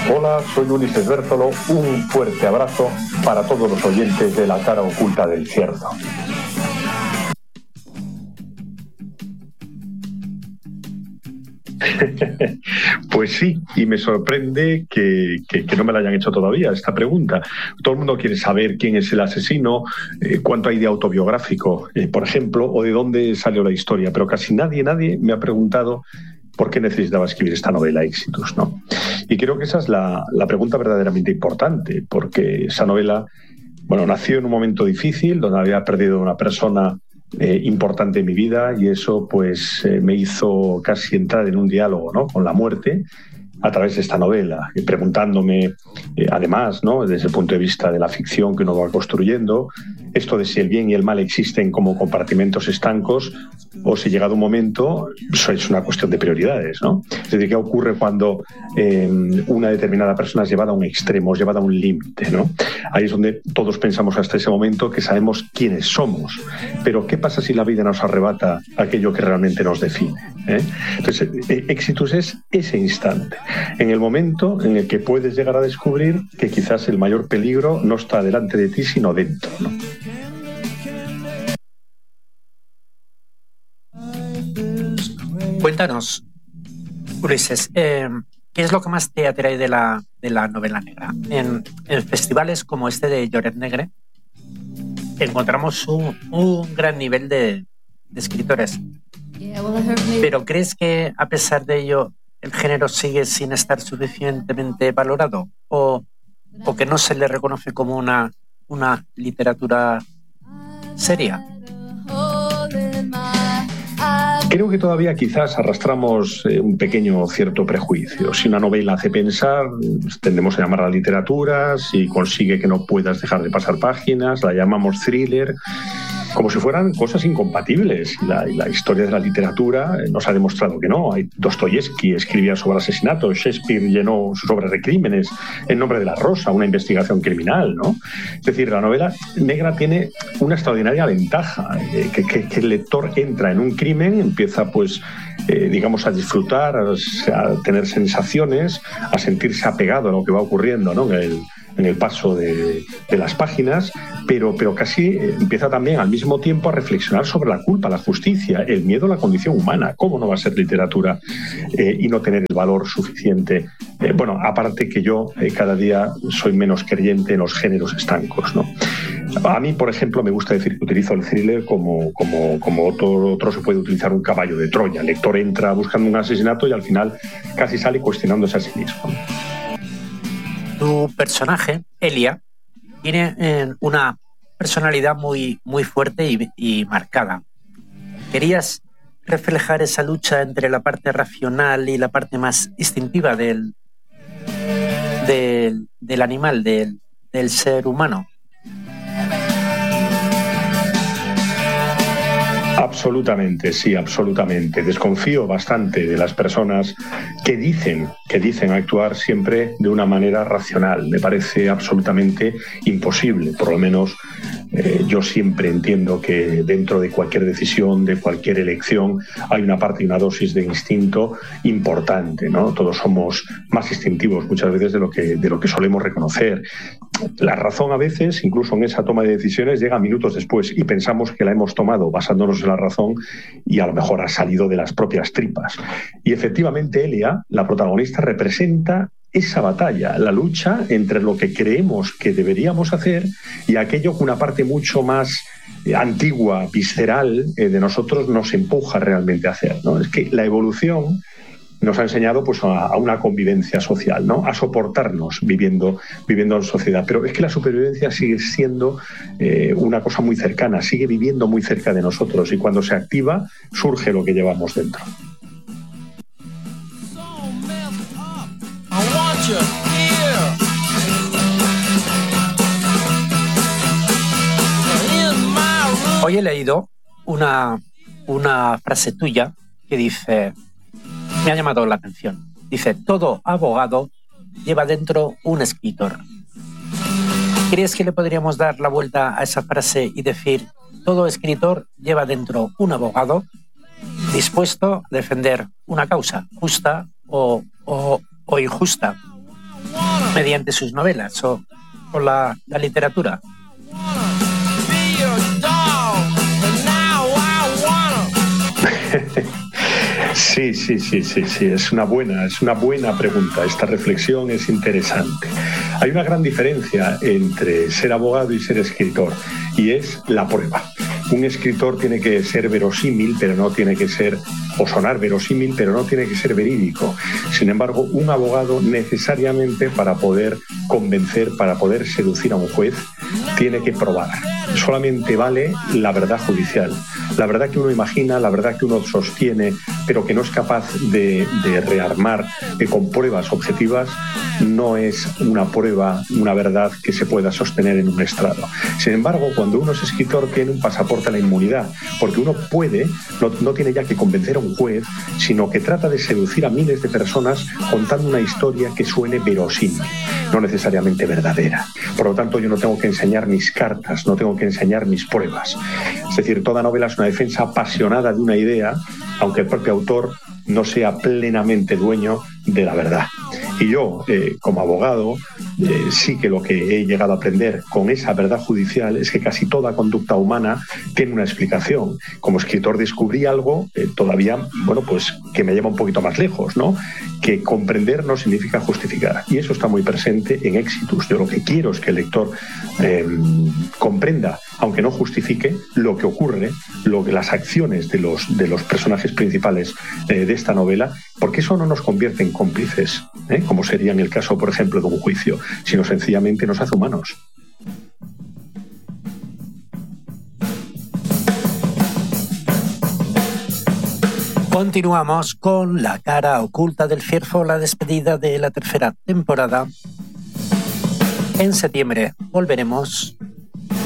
Hola, soy Ulises Bértolo. Un fuerte abrazo para todos los oyentes de La cara oculta del cierzo. Pues sí, y me sorprende que no me la hayan hecho todavía esta pregunta. Todo el mundo quiere saber quién es el asesino, cuánto hay de autobiográfico, por ejemplo, o de dónde salió la historia, pero casi nadie me ha preguntado por qué necesitaba escribir esta novela Exitus, ¿no? Y creo que esa es la pregunta verdaderamente importante, porque esa novela, bueno, nació en un momento difícil, donde había perdido a una persona importante en mi vida, y eso pues me hizo casi entrar en un diálogo, ¿no?, con la muerte a través de esta novela, y preguntándome además, ¿no?, desde el punto de vista de la ficción que uno va construyendo, esto de si el bien y el mal existen como compartimentos estancos o si llegado un momento eso es una cuestión de prioridades, ¿no? Es decir, ¿qué ocurre cuando una determinada persona es llevada a un extremo, es llevada a un límite, ¿no? Ahí es donde todos pensamos hasta ese momento que sabemos quiénes somos, pero ¿qué pasa si la vida nos arrebata aquello que realmente nos define? Entonces, Exitus es ese instante, en el momento en el que puedes llegar a descubrir que quizás el mayor peligro no está delante de ti, sino dentro, ¿no? Cuéntanos, Ulises, ¿qué es lo que más te atrae de la novela negra? En festivales como este de Lloret Negre encontramos un gran nivel de escritores. ¿Pero crees que a pesar de ello el género sigue sin estar suficientemente valorado? ¿O que no se le reconoce como una literatura seria? Creo que todavía quizás arrastramos un pequeño cierto prejuicio. Si una novela hace pensar, tendemos a llamarla literatura. Si consigue que no puedas dejar de pasar páginas, la llamamos thriller, como si fueran cosas incompatibles. Y la historia de la literatura nos ha demostrado que no. Dostoyevsky escribía sobre asesinatos, Shakespeare llenó sus obras de crímenes, En nombre de la rosa, una investigación criminal, ¿no? Es decir, la novela negra tiene una extraordinaria ventaja, que el lector entra en un crimen, empieza pues digamos a disfrutar, a tener sensaciones, a sentirse apegado a lo que va ocurriendo, ¿no?, en el paso de las páginas, pero casi empieza también al mismo tiempo a reflexionar sobre la culpa, la justicia, el miedo a la condición humana. ¿Cómo no va a ser literatura y no tener el valor suficiente? Bueno, aparte que yo cada día soy menos creyente en los géneros estancos, ¿no? A mí, por ejemplo, me gusta decir que utilizo el thriller como otro se puede utilizar un caballo de Troya. El lector entra buscando un asesinato y al final casi sale cuestionándose a sí mismo. Tu personaje, Elia, tiene una personalidad muy, muy fuerte y marcada. ¿Querías reflejar esa lucha entre la parte racional y la parte más instintiva del animal, del ser humano? Absolutamente, sí, absolutamente. Desconfío bastante de las personas que dicen actuar siempre de una manera racional. Me parece absolutamente imposible. Por lo menos yo siempre entiendo que dentro de cualquier decisión, de cualquier elección, hay una parte y una dosis de instinto importante, ¿no? Todos somos más instintivos muchas veces de lo que solemos reconocer. La razón a veces, incluso en esa toma de decisiones, llega minutos después y pensamos que la hemos tomado basándonos en la razón y a lo mejor ha salido de las propias tripas. Y efectivamente Elia, la protagonista, representa esa batalla, la lucha entre lo que creemos que deberíamos hacer y aquello que una parte mucho más antigua, visceral de nosotros nos empuja realmente a hacer, ¿no? Es que la evolución nos ha enseñado pues a una convivencia social, ¿no?, a soportarnos viviendo en sociedad. Pero es que la supervivencia sigue siendo una cosa muy cercana, sigue viviendo muy cerca de nosotros, y cuando se activa surge lo que llevamos dentro. Hoy he leído una frase tuya que dice, me ha llamado la atención. Dice, todo abogado lleva dentro un escritor. ¿Crees que le podríamos dar la vuelta a esa frase y decir, todo escritor lleva dentro un abogado dispuesto a defender una causa, justa o injusta? mediante sus novelas o la literatura. Sí, es una buena pregunta. Esta reflexión es interesante. Hay una gran diferencia entre ser abogado y ser escritor, y es la prueba. Un escritor tiene que ser verosímil, pero no tiene que ser, o sonar verosímil, pero no tiene que ser verídico. Sin embargo, un abogado necesariamente, para poder convencer, para poder seducir a un juez, tiene que probar. Solamente vale la verdad judicial, la verdad que uno imagina, la verdad que uno sostiene, pero que no es capaz de rearmar con pruebas objetivas. No es una prueba, una verdad que se pueda sostener en un estrado. Sin embargo, cuando uno es escritor, tiene un pasaporte a la inmunidad, porque uno puede, no tiene ya que convencer a un juez, sino que trata de seducir a miles de personas contando una historia que suene verosímil, no necesariamente verdadera. Por lo tanto, yo no tengo que enseñar mis cartas, no tengo que enseñar mis pruebas. Es decir, toda novela es una defensa apasionada de una idea, aunque el propio autor no sea plenamente dueño de la verdad. Y yo, como abogado, sí que lo que he llegado a aprender con esa verdad judicial es que casi toda conducta humana tiene una explicación. Como escritor descubrí algo todavía, pues que me lleva un poquito más lejos, ¿no? Que comprender no significa justificar. Y eso está muy presente en Éxitus. Yo lo que quiero es que el lector comprenda, aunque no justifique, lo que ocurre, las acciones de los personajes principales de esta novela, porque eso no nos convierte en cómplices, como sería en el caso, por ejemplo, de un juicio, sino sencillamente nos hace humanos. Continuamos con La cara oculta del Ciervo, la despedida de la tercera temporada. En septiembre volveremos